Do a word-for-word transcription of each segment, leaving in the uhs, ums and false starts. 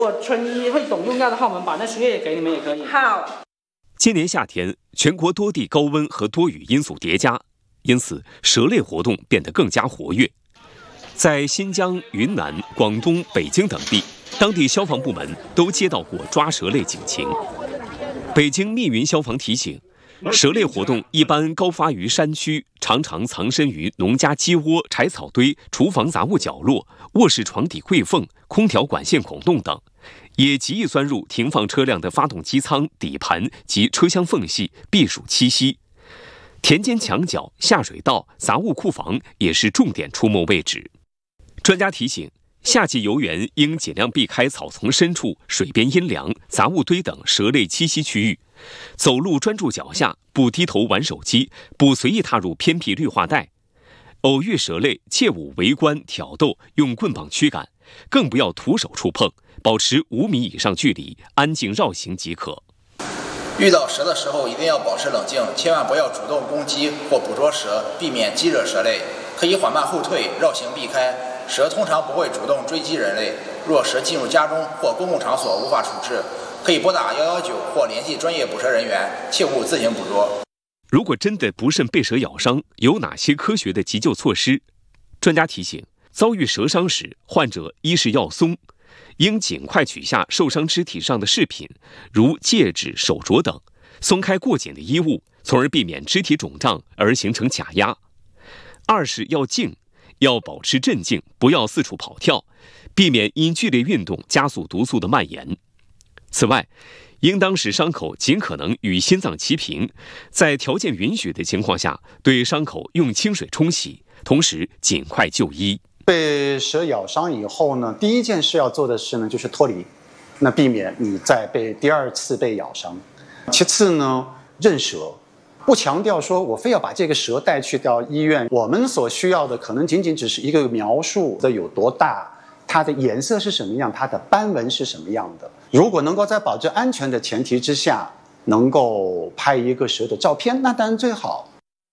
如果春医会懂用药的话，我们把那输液给你们也可以。 好。 今年夏天，全国多地高温和多雨因素叠加，因此蛇类活动变得更加活跃。在新疆、云南、广东、北京等地，当地消防部门都接到过抓蛇类警情。北京密云消防提醒，蛇类活动一般高发于山区，常常藏身于农家鸡窝、柴草堆、厨房杂物角落、卧室床底柜缝、空调管线孔洞等，也极易钻入停放车辆的发动机舱、底盘及车厢缝隙避暑栖息。田间墙角、下水道、杂物库房也是重点出没位置。专家提醒，夏季游园应尽量避开草丛深处、水边阴凉、杂物堆等蛇类栖息区域，走路专注脚下，不低头玩手机，不随意踏入偏僻绿化带。偶遇蛇类，切勿围观、挑逗，用棍棒驱赶，更不要徒手触碰，保持五米以上距离，安静绕行即可。 遇到蛇的时候一定要保持冷静，千万不要主动攻击或捕捉蛇，避免激惹蛇类。可以缓慢后退，绕行避开。蛇通常不会主动追击人类。若蛇进入家中或公共场所无法处置，可以拨打一一九或联系专业捕蛇人员，切勿自行捕捉。 如果真的不慎被蛇咬伤，有哪些科学的急救措施？专家提醒，遭遇蛇伤时，患者一是要松，应尽快取下受伤肢体上的饰品，如戒指、手镯等，松开过紧的衣物，从而避免肢体肿胀而形成卡压。二是要静，要保持镇静，不要四处跑跳，避免因剧烈运动加速毒素的蔓延。此外，应当使伤口尽可能与心脏齐平，在条件允许的情况下，对伤口用清水冲洗，同时尽快就医。 被蛇咬伤以后呢，第一件事要做的事呢，就是脱离，那避免你再被第二次被咬伤。其次呢，认蛇，不强调说我非要把这个蛇带去到医院，我们所需要的可能仅仅只是一个描述的有多大，它的颜色是什么样，它的斑纹是什么样的。如果能够在保证安全的前提之下，能够拍一个蛇的照片，那当然最好。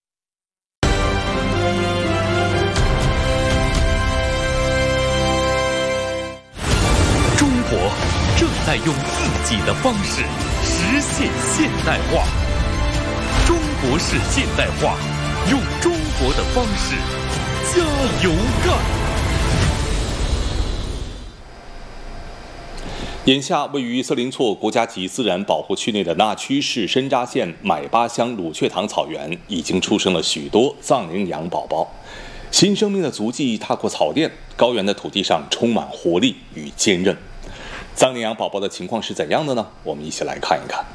中国正在用自己的方式实现现代化。中国式现代化，用中国的方式加油干！ 眼下，位于色林措国家级自然保护区内的那曲市申扎县买巴乡鲁雀塘草原，已经出生了许多藏羚羊宝宝。新生命的足迹踏过草甸，高原的土地上充满活力与坚韧。藏羚羊宝宝的情况是怎样的呢？我们一起来看一看。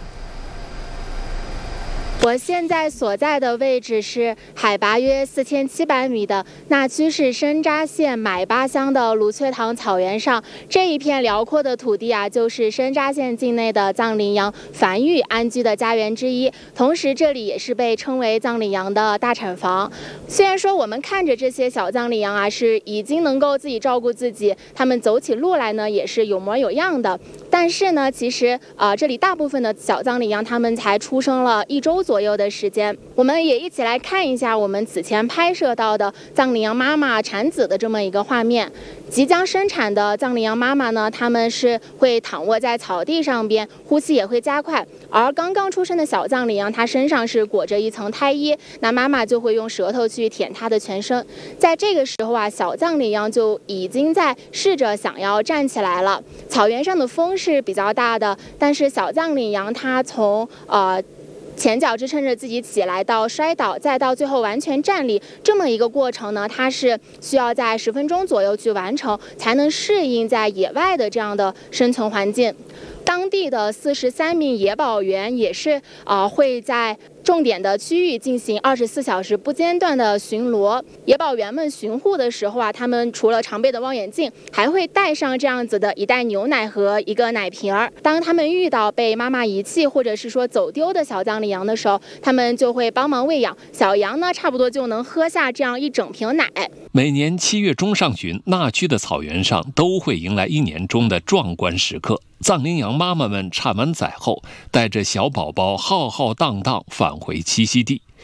我现在所在的位置是海拔约四千七百米的那曲市申扎县买巴乡的鲁雀塘草原上，这一片辽阔的土地啊，就是申扎县境内的藏羚羊繁育安居的家园之一。同时，这里也是被称为藏羚羊的大产房。虽然说我们看着这些小藏羚羊啊，是已经能够自己照顾自己，它们走起路来呢也是有模有样的，但是呢，其实啊、呃，这里大部分的小藏羚羊它们才出生了一周左右。左右的时间，我们也一起来看一下我们此前拍摄到的藏羚羊妈妈产子的这么一个画面。即将生产的藏羚羊妈妈呢，它们是会躺卧在草地上边，呼吸也会加快。而刚刚出生的小藏羚羊，它身上是裹着一层胎衣，那妈妈就会用舌头去舔它的全身。在这个时候啊，小藏羚羊就已经在试着想要站起来了。草原上的风是比较大的，但是小藏羚羊它从呃。前脚支撑着自己起来，到摔倒，再到最后完全站立，这么一个过程呢，它是需要在十分钟左右去完成，才能适应在野外的这样的生存环境。当地的四十三名野保员也是啊、呃，会在重点的区域进行二十四小时不间断的巡逻。野保员们巡护的时候啊，他们除了常备的望远镜，还会带上这样子的一袋牛奶和一个奶瓶儿。当他们遇到被妈妈遗弃或者是说走丢的小藏羚羊的时候，他们就会帮忙喂养。小羊呢，差不多就能喝下这样一整瓶奶。 每年七月中上旬，那曲的草原上都会迎来一年中的壮观时刻。藏羚羊妈妈们产完崽后，带着小宝宝浩浩荡荡返回栖息地，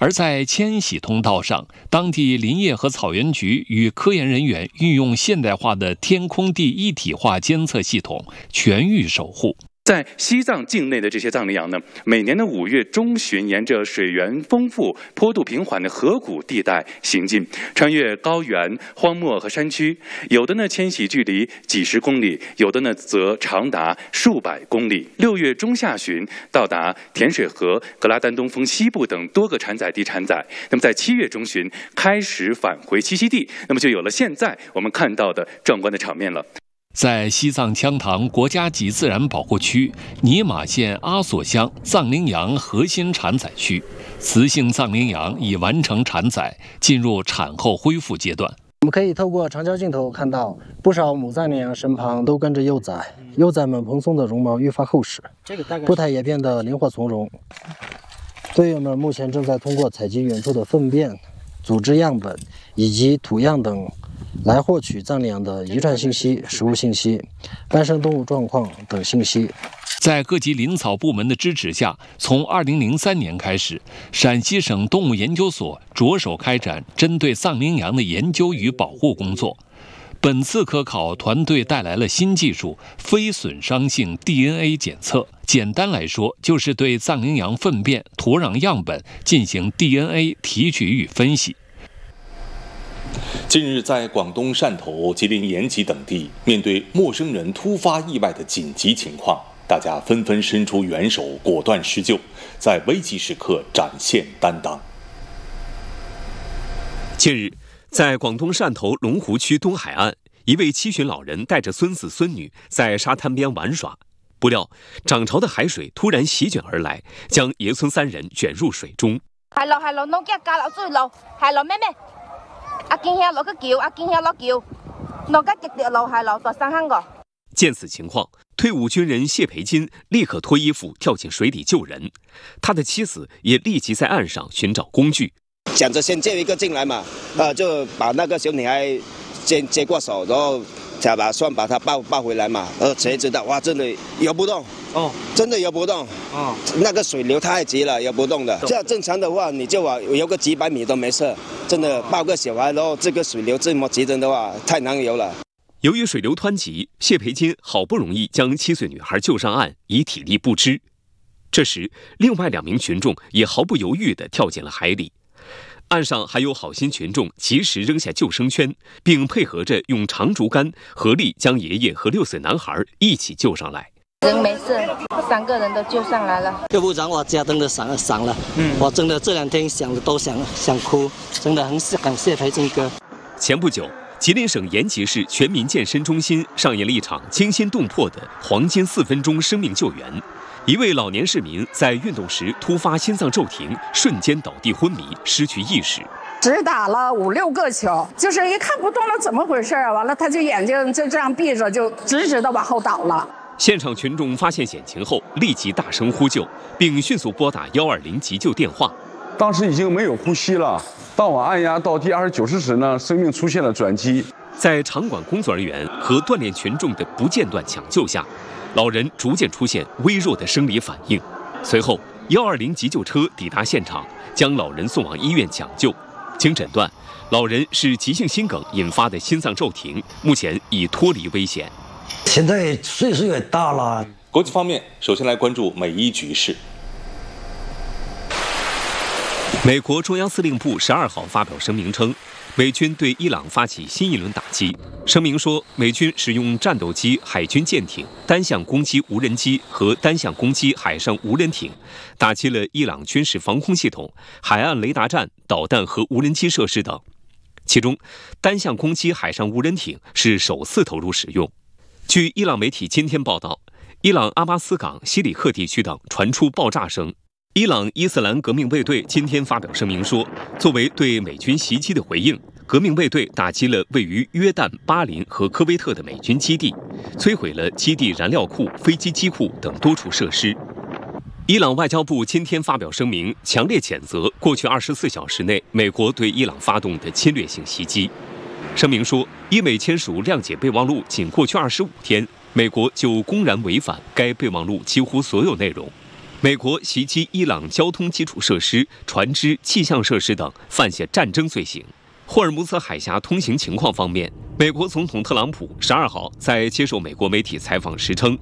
而在迁徙通道上，当地林业和草原局与科研人员运用现代化的天空地一体化监测系统，全域守护。 在西藏境内的这些藏羚羊呢，每年的五月中旬，沿着水源丰富、坡度平缓的河谷地带行进，穿越高原、荒漠和山区。有的呢迁徙距离几十公里，有的呢则长达数百公里。六月中下旬到达甜水河、格拉丹东峰西部等多个产崽地产崽。那么在七月中旬开始返回栖息地，那么就有了现在我们看到的壮观的场面了。 在西藏羌塘国家级自然保护区尼玛县阿索乡藏羚羊核心产崽区，雌性藏羚羊已完成产崽，进入产后恢复阶段。 我们可以透过长焦镜头看到，不少母藏羚羊身旁都跟着幼崽，幼崽们蓬松的绒毛愈发厚实，步态也变得灵活从容。队员们目前正在通过采集远处的粪便、组织样本以及土样等，来获取藏羚羊的遗传信息、食物信息、伴生动物状况等信息。 在各级林草部门的支持下，从二零零三年开始，陕西省动物研究所着手开展针对藏羚羊的研究与保护工作。本次科考团队带来了新技术——非损伤性 D N A 检测。简单来说，就是对藏羚羊粪便、土壤样本进行 D N A 提取与分析。 近日，在广东汕头、吉林延吉等地，面对陌生人突发意外的紧急情况，大家纷纷伸出援手，果断施救，在危急时刻展现担当。 近日，在广东汕头龙湖区东海岸，一位七旬老人带着孙子孙女在沙滩边玩耍，不料涨潮的海水突然席卷而来，将爷孙三人卷入水中。 係咯係咯，攞腳架落水路，係咯咩咩？阿見下落個橋，阿見下落橋，落個直直路係咯，到山坑個。 见此情况，退伍军人谢培金立刻脱衣服跳进水里救人，他的妻子也立即在岸上寻找工具。 想着先借一个进来嘛，呃，就把那个小女孩先接过手，然后才把算把她抱抱回来嘛。呃，谁知道哇，真的游不动哦，真的游不动哦，那个水流太急了，游不动的。这样正常的话，你就啊游个几百米都没事。真的抱个小孩，然后这个水流这么急的话，太难游了。 由于水流湍急，谢培金好不容易将七岁女孩救上岸，已体力不支。这时，另外两名群众也毫不犹豫地跳进了海里。岸上还有好心群众及时扔下救生圈，并配合着用长竹竿合力将爷爷和六岁男孩一起救上来。 人没事，三个人都救上来了。 要不然我家真的散了散了，嗯，我真的这两天想的都想想哭，真的很感谢培金哥。 前不久，吉林省延吉市全民健身中心上演了一场惊心动魄的黄金四分钟生命救援。一位老年市民在运动时突发心脏骤停，瞬间倒地昏迷，失去意识。 只打了五六个球，就是一看不动了，怎么回事啊？完了，他就眼睛就这样闭着，就直直的往后倒了。 现场群众发现险情后，立即大声呼救，并迅速拨打幺二零急救电话。 当时已经没有呼吸了，当我按压到第二十九十时呢，生命出现了转机。 在场馆工作人员和锻炼群众的不间断抢救下，老人逐渐出现微弱的生理反应。随后，幺二零急救车抵达现场，将老人送往医院抢救。经诊断，老人是急性心梗引发的心脏骤停，目前已脱离危险。 现在岁数也大了。 国际方面，首先来关注美伊局势。 美国中央司令部十二号发表声明称，美军对伊朗发起新一轮打击。声明说，美军使用战斗机、海军舰艇、单向攻击无人机和单向攻击海上无人艇，打击了伊朗军事防空系统、海岸雷达站、导弹和无人机设施等。其中，单向攻击海上无人艇是首次投入使用。据伊朗媒体今天报道，伊朗阿巴斯港、西里克地区等传出爆炸声。伊朗伊斯兰革命卫队今天发表声明说，作为对美军袭击的回应，革命卫队打击了位于约旦、巴林和科威特的美军基地，摧毁了基地燃料库、飞机机库等多处设施。伊朗外交部今天发表声明，强烈谴责过去二十四小时内美国对伊朗发动的侵略性袭击。声明说，伊美签署谅解备忘录仅过去二十五天，美国就公然违反该备忘录几乎所有内容。 美国袭击伊朗交通基础设施、船只、气象设施等，犯下战争罪行。霍尔木兹海峡通行情况方面，美国总统特朗普十二号在接受美国媒体采访时称，